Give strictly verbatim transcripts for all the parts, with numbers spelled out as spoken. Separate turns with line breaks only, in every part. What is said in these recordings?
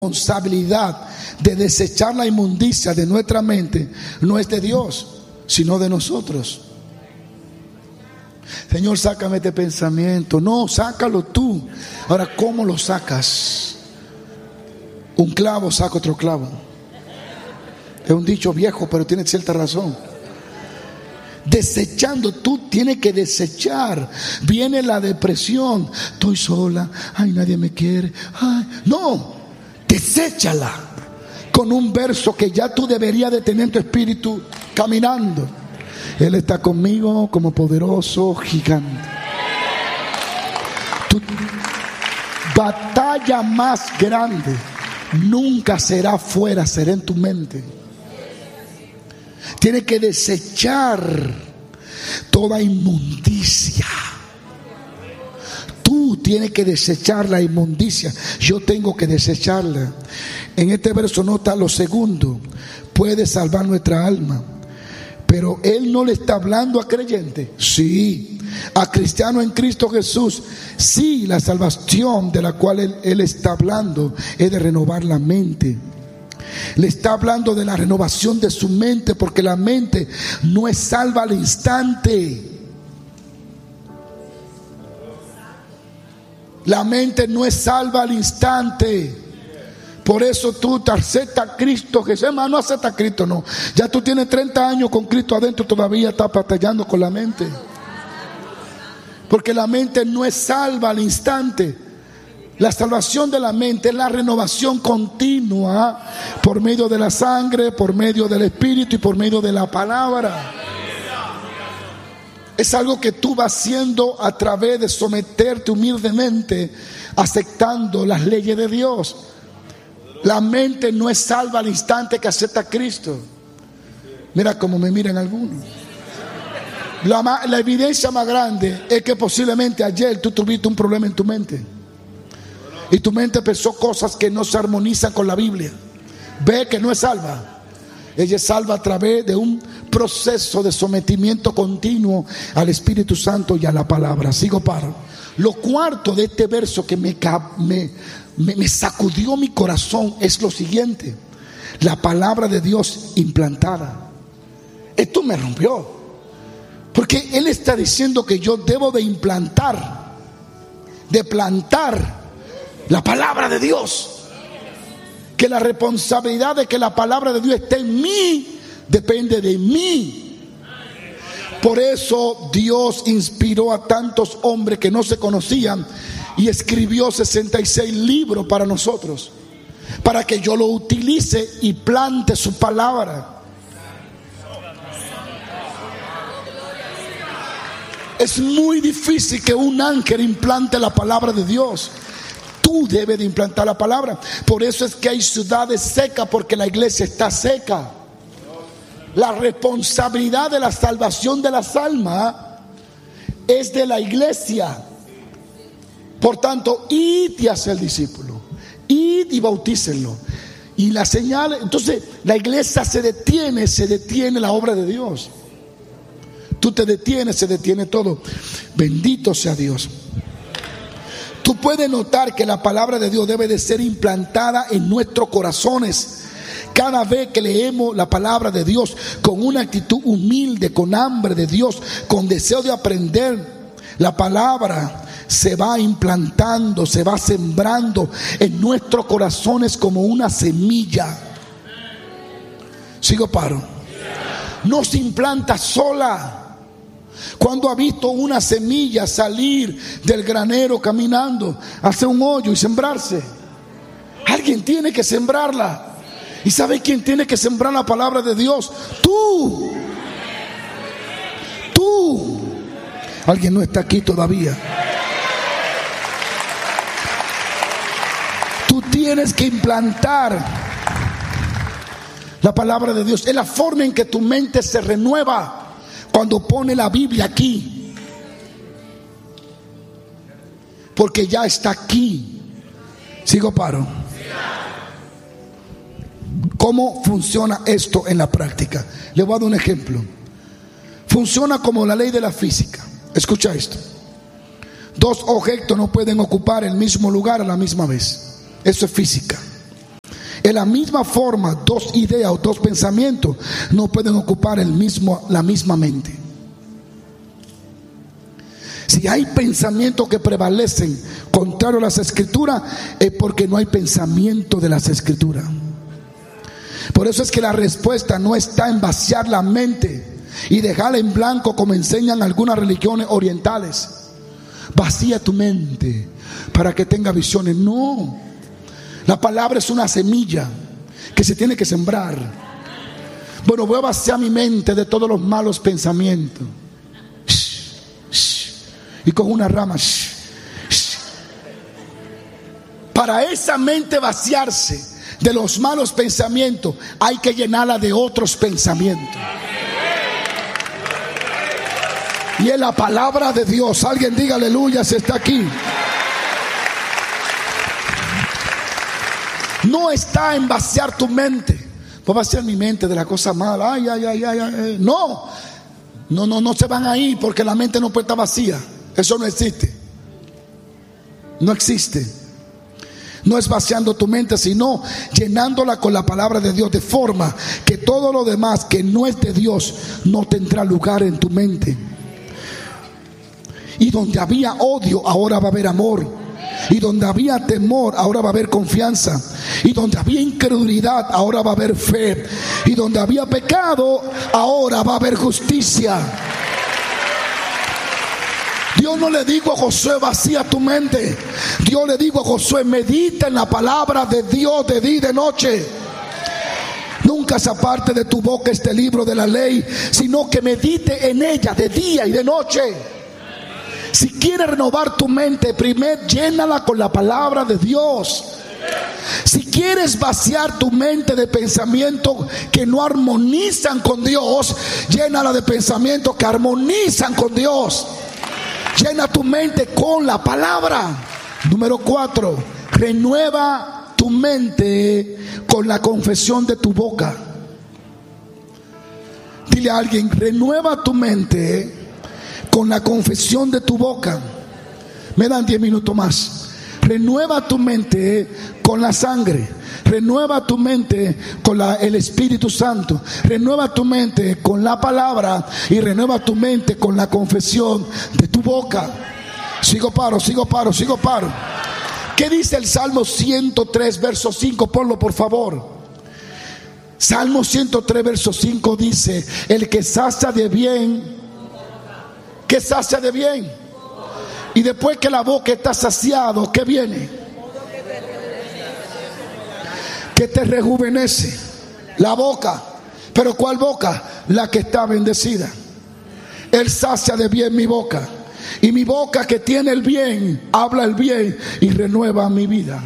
responsabilidad de desechar la inmundicia de nuestra mente no es de Dios, sino de nosotros. Señor, sácame este pensamiento. No, sácalo tú. Ahora, ¿cómo lo sacas? Un clavo saca otro clavo. Es un dicho viejo, pero tiene cierta razón. Desechando, tú tienes que desechar. Viene la depresión. Estoy sola. Ay, nadie me quiere. Ay, no, deséchala con un verso que ya tú deberías de tener en tu espíritu caminando. Él está conmigo como poderoso gigante. Tu batalla más grande nunca será fuera, será en tu mente. Tienes que desechar toda inmundicia. Tú tienes que desechar la inmundicia. Yo tengo que desecharla. En este verso nota lo segundo: puede salvar nuestra alma. Pero Él no le está hablando a creyente. Sí, a cristiano en Cristo Jesús. Sí, la salvación de la cual Él, él está hablando es de renovar la mente. Le está hablando de la renovación de su mente, porque la mente no es salva al instante. La mente no es salva al instante. Por eso tú te aceptas a Cristo Jesús. Hermano, no aceptas a Cristo, no. Ya tú tienes treinta años con Cristo adentro, todavía estás batallando con la mente. Porque la mente no es salva al instante. La salvación de la mente es la renovación continua por medio de la sangre, por medio del Espíritu y por medio de la palabra. Es algo que tú vas haciendo a través de someterte humildemente, aceptando las leyes de Dios. La mente no es salva al instante que acepta a Cristo. Mira cómo me miran algunos. La, la evidencia más grande es que posiblemente ayer tú tuviste un problema en tu mente y tu mente pensó cosas que no se armonizan con la Biblia. Ve que no es salva. Ella es salva a través de un proceso de sometimiento continuo al Espíritu Santo y a la palabra. Sigo paro. Lo cuarto de este verso que me, me, me, me sacudió mi corazón es lo siguiente: la palabra de Dios implantada. Esto me rompió, porque Él está diciendo que yo debo de implantar, de plantar la palabra de Dios. Que la responsabilidad de que la palabra de Dios esté en mí depende de mí. Por eso Dios inspiró a tantos hombres que no se conocían y escribió sesenta y seis libros para nosotros, para que yo lo utilice y plante su palabra. Es muy difícil que un ángel implante la palabra de Dios. Tú debes de implantar la palabra. Por eso es que hay ciudades secas, porque la iglesia está seca. La responsabilidad de la salvación de las almas es de la iglesia. Por tanto, id y haz el discípulo, id y bautícenlo. Y la señal, entonces la iglesia se detiene, se detiene la obra de Dios. Tú te detienes, se detiene todo. Bendito sea Dios. Tú puedes notar que la palabra de Dios debe de ser implantada en nuestros corazones. Cada vez que leemos la palabra de Dios con una actitud humilde, con hambre de Dios, con deseo de aprender, la palabra se va implantando, se va sembrando en nuestros corazones como una semilla. Sigo paro. No se implanta sola. Cuando ha visto una semilla salir del granero caminando, hacer un hoyo y sembrarse, alguien tiene que sembrarla. ¿Y sabe quién tiene que sembrar la palabra de Dios? Tú. Tú. Alguien no está aquí todavía. Tú tienes que implantar la palabra de Dios. Es la forma en que tu mente se renueva cuando pone la Biblia aquí, porque ya está aquí. Sigo paro. ¿Cómo funciona esto en la práctica? Le voy a dar un ejemplo. Funciona como la ley de la física. Escucha esto: dos objetos no pueden ocupar el mismo lugar a la misma vez. Eso es física. En la misma forma, dos ideas o dos pensamientos no pueden ocupar el mismo, la misma mente. Si hay pensamientos que prevalecen contrario a las Escrituras, es porque no hay pensamiento de las Escrituras. Por eso es que la respuesta no está en vaciar la mente y dejarla en blanco como enseñan algunas religiones orientales. Vacía tu mente para que tenga visiones. No, la palabra es una semilla que se tiene que sembrar. Bueno, voy a vaciar mi mente de todos los malos pensamientos. Y con una rama. Para esa mente vaciarse de los malos pensamientos, hay que llenarla de otros pensamientos. Y es la palabra de Dios. Alguien diga aleluya si está aquí. No está en vaciar tu mente. Voy a vaciar mi mente de la cosa mala. Ay, ay, ay, ay, ay. No, no, no, no se van ahí porque la mente no puede estar vacía. Eso no existe. No existe. No es vaciando tu mente, sino llenándola con la palabra de Dios, de forma que todo lo demás que no es de Dios no tendrá lugar en tu mente. Y donde había odio, ahora va a haber amor. Y donde había temor, ahora va a haber confianza. Y donde había incredulidad, ahora va a haber fe. Y donde había pecado, ahora va a haber justicia. Dios no le dijo a Josué, vacía tu mente. Dios le dijo a Josué, medita en la palabra de Dios de día y de noche. Nunca se aparte de tu boca este libro de la ley, sino que medite en ella de día y de noche. Si quieres renovar tu mente, primero llénala con la palabra de Dios. Si quieres vaciar tu mente de pensamientos que no armonizan con Dios, llénala de pensamientos que armonizan con Dios. Llena tu mente con la palabra. Número cuatro, renueva tu mente con la confesión de tu boca. Dile a alguien, renueva tu mente con la confesión de tu boca. Me dan diez minutos más. Renueva tu mente con la sangre. Renueva tu mente con la, el Espíritu Santo. Renueva tu mente con la palabra. Y renueva tu mente con la confesión de tu boca. Sigo paro, sigo paro, sigo paro. ¿Qué dice el Salmo ciento tres, verso cinco? Ponlo por favor. Salmo ciento tres, verso cinco dice: el que sacia de bien, ¿qué sacia de bien? Y después que la boca está saciado, ¿qué viene? Que te rejuvenece. La boca. ¿Pero cuál boca? La que está bendecida. Él sacia de bien mi boca. Y mi boca que tiene el bien, habla el bien y renueva mi vida.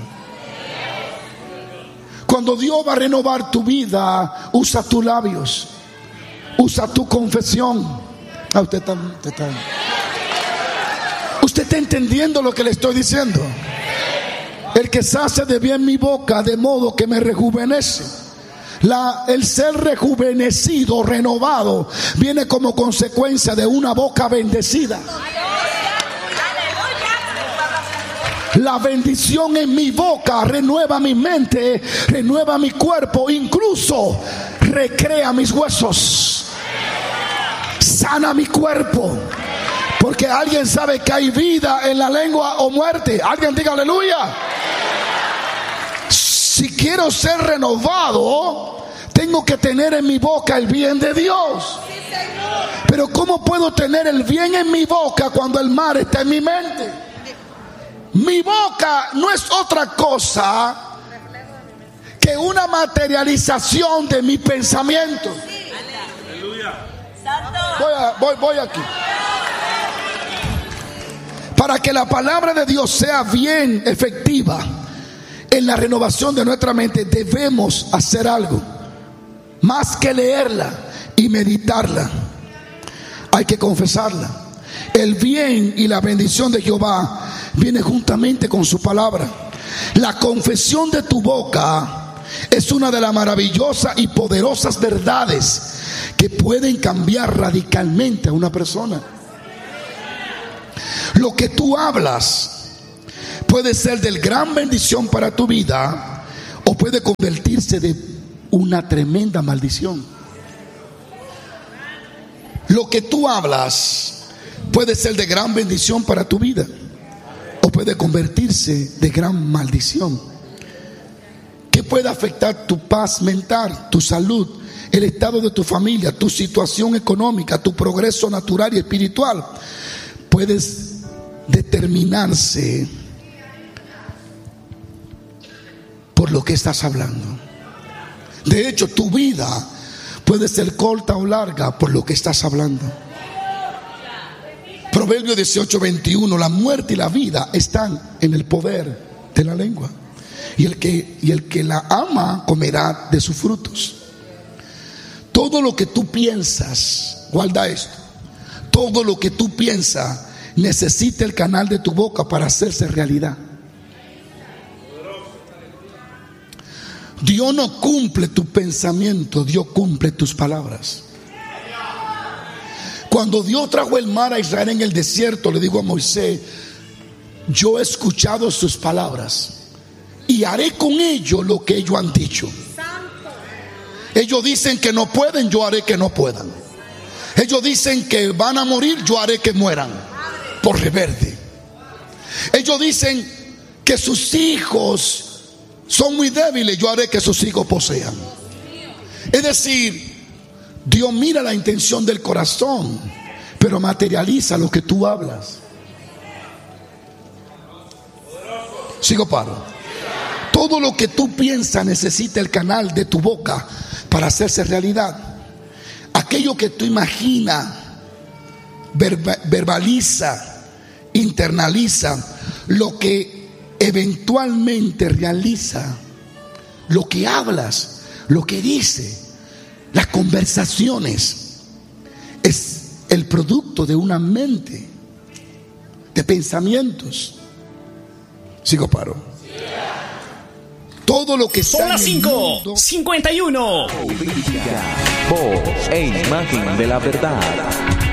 Cuando Dios va a renovar tu vida, usa tus labios. Usa tu confesión. Ah, usted está... Usted está ¿Usted está entendiendo lo que le estoy diciendo? El que sacia de bien mi boca, de modo que me rejuvenece. La, el ser rejuvenecido, renovado, viene como consecuencia de una boca bendecida. La bendición en mi boca renueva mi mente, renueva mi cuerpo, incluso recrea mis huesos, sana mi cuerpo. Porque alguien sabe que hay vida en la lengua o muerte. Alguien diga aleluya. Si quiero ser renovado, tengo que tener en mi boca el bien de Dios. Pero ¿cómo puedo tener el bien en mi boca cuando el mal está en mi mente? Mi boca no es otra cosa que una materialización de mi pensamiento. Voy, a, voy, voy aquí. Para que la palabra de Dios sea bien efectiva en la renovación de nuestra mente, debemos hacer algo más que leerla y meditarla. Hay que confesarla. El bien y la bendición de Jehová viene juntamente con su palabra. La confesión de tu boca es una de las maravillosas y poderosas verdades que pueden cambiar radicalmente a una persona. Lo que tú hablas puede ser de gran bendición para tu vida o puede convertirse de una tremenda maldición. Lo que tú hablas puede ser de gran bendición para tu vida, o puede convertirse de gran maldición, que puede afectar tu paz mental, tu salud, el estado de tu familia, tu situación económica, tu progreso natural y espiritual. Puedes determinarse por lo que estás hablando. De hecho, tu vida puede ser corta o larga por lo que estás hablando. Proverbios dieciocho veintiuno: la muerte y la vida están en el poder de la lengua, y el que, y el que la ama comerá de sus frutos. Todo lo que tú piensas, guarda esto, todo lo que tú piensas necesita el canal de tu boca para hacerse realidad. Dios no cumple tu pensamiento, Dios cumple tus palabras. Cuando Dios trajo el mar a Israel en el desierto, le dijo a Moisés: yo he escuchado sus palabras y haré con ellos lo que ellos han dicho. Ellos dicen que no pueden, yo haré que no puedan. Ellos dicen que van a morir, yo haré que mueran por reverde. Ellos dicen que sus hijos son muy débiles, yo haré que sus hijos posean. Es decir, Dios mira la intención del corazón, pero materializa lo que tú hablas. Sigo paro. Todo lo que tú piensas necesita el canal de tu boca para hacerse realidad. Aquello que tú imaginas, verba, verbaliza, internaliza, lo que eventualmente realiza, lo que hablas, lo que dices, las conversaciones, es el producto de una mente, de pensamientos. Sigo paro. Todo lo que está
son las cinco cincuenta y uno.
Voz e imagen de la verdad.